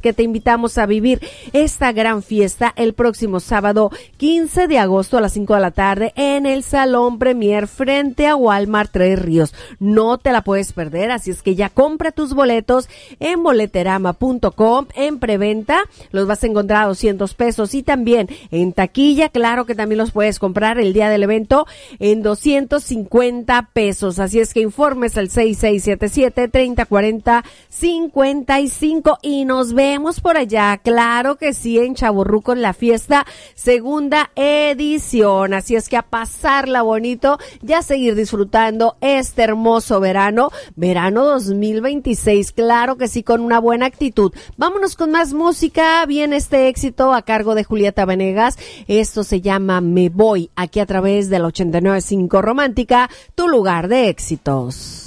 que te invitamos a vivir esta gran fiesta el próximo sábado 15 de agosto a las 5 de la tarde en el Salón Premier frente a Walmart Tres Ríos. No te la puedes perder, así es que ya compra tus boletos en boleterama.com en preventa, los vas a encontrar a 200 pesos y también en taquilla, claro que también los puedes comprar el día del evento en 250 pesos, así es que informes al 6677-3040-55 y nos vemos por allá, claro que sí, en Chavorruco en la fiesta segunda edición, así es que a pasarla bonito y a seguir disfrutando este hermoso verano 2026, claro que sí, con una buena actitud. Vámonos con más música, viene este éxito a cargo de Julieta Venegas, esto se llama Me Voy, aquí a través del 89.5 Romántica, tu lugar de éxitos.